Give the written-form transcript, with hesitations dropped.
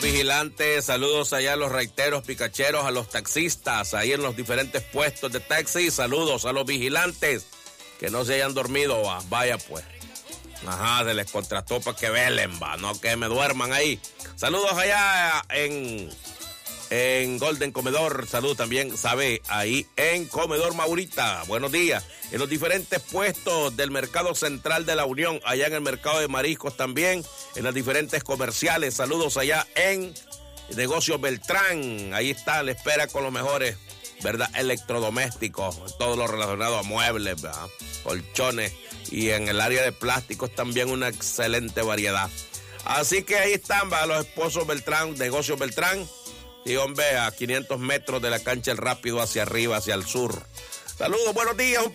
vigilantes, saludos allá a los raiteros, picacheros, a los taxistas, ahí en los diferentes puestos de taxi, saludos a los vigilantes, que no se hayan dormido, va, vaya pues. Ajá, se les contrató para que velen, va, no que me duerman ahí. Saludos allá en Golden Comedor, saludos también, sabe, ahí en Comedor Maurita, buenos días. En los diferentes puestos del Mercado Central de la Unión, allá en el Mercado de Mariscos también, en las diferentes comerciales, saludos allá en Negocios Beltrán, ahí está, le espera con los mejores, ¿verdad? Electrodomésticos, todo lo relacionado a muebles, ¿verdad? Colchones, y en el área de plásticos también una excelente variedad. Así que ahí están, va, los esposos Beltrán, Negocios Beltrán, y hombre, a 500 metros de la cancha El Rápido hacia arriba, hacia el sur. Saludos, buenos días, un